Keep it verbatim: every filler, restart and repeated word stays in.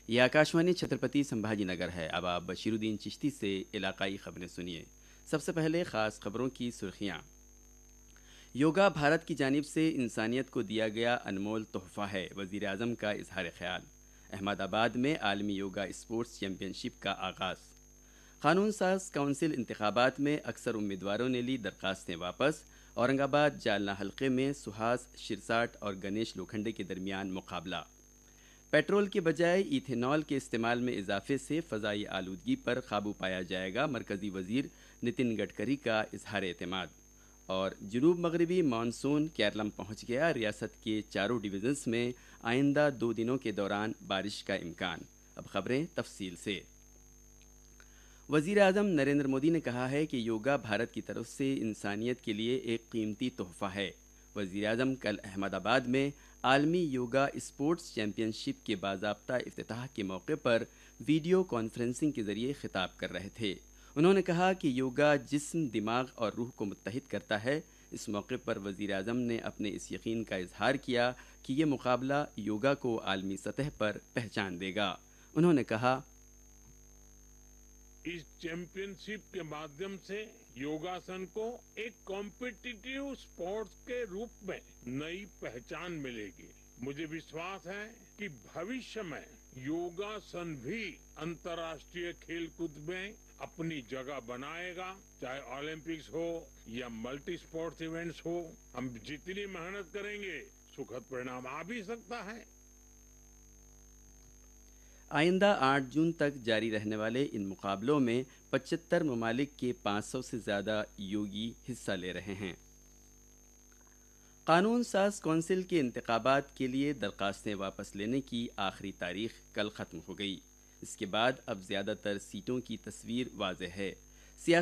یہ آکاشوانی چھترپتی سمبھاجی نگر ہے۔ اب آپ بشیر الدین چشتی سے علاقائی خبریں سنیے۔ سب سے پہلے خاص خبروں کی سرخیاں۔ یوگا بھارت کی جانب سے انسانیت کو دیا گیا انمول تحفہ ہے، وزیر اعظم کا اظہار خیال۔ احمد آباد میں عالمی یوگا اسپورٹس چیمپئن شپ کا آغاز۔ قانون ساز کونسل انتخابات میں اکثر امیدواروں نے لی درخواستیں واپس۔ اورنگ آباد جالنا حلقے میں سہاس شرساٹ اور گنیش لوکھنڈے کے درمیان مقابلہ۔ پیٹرول کے بجائے ایتھینول کے استعمال میں اضافے سے فضائی آلودگی پر قابو پایا جائے گا، مرکزی وزیر نتن گڈکری کا اظہار اعتماد۔ اور جنوب مغربی مانسون کیرلم پہنچ گیا، ریاست کے چاروں ڈویژنز میں آئندہ دو دنوں کے دوران بارش کا امکان۔ اب خبریں تفصیل سے۔ وزیر اعظم نریندر مودی نے کہا ہے کہ یوگا بھارت کی طرف سے انسانیت کے لیے ایک قیمتی تحفہ ہے۔ وزیر اعظم کل احمد آباد میں عالمی یوگا اسپورٹس چیمپئن شپ کے باضابطہ افتتاح کے موقع پر ویڈیو کانفرنسنگ کے ذریعے خطاب کر رہے تھے۔ انہوں نے کہا کہ یوگا جسم، دماغ اور روح کو متحد کرتا ہے۔ اس موقع پر وزیر اعظم نے اپنے اس یقین کا اظہار کیا کہ یہ مقابلہ یوگا کو عالمی سطح پر پہچان دے گا۔ انہوں نے کہا، اس چیمپئن شپ کے مادھیم سے یوگاسن کو ایک کمپٹیٹیو اسپورٹس کے روپ میں نئی پہچان ملے گی۔ مجھے وشواس ہے کہ بھوشیہ میں یوگاسن بھی انترراشٹریہ کھیل کود میں اپنی جگہ بنائے گا، چاہے اولمپکس ہو یا ملٹی اسپورٹس ایونٹس ہو۔ ہم جتنی محنت کریں گے سکھد پرینام آ بھی سکتا ہے۔ آئندہ آٹھ جون تک جاری رہنے والے ان مقابلوں میں پچہتر ممالک کے پانچ سو سے زیادہ یوگی حصہ لے رہے ہیں۔ قانون ساز کونسل کے انتخابات کے لیے درخواستیں واپس لینے کی آخری تاریخ کل ختم ہو گئی۔ اس کے بعد اب زیادہ تر سیٹوں کی تصویر واضح ہے۔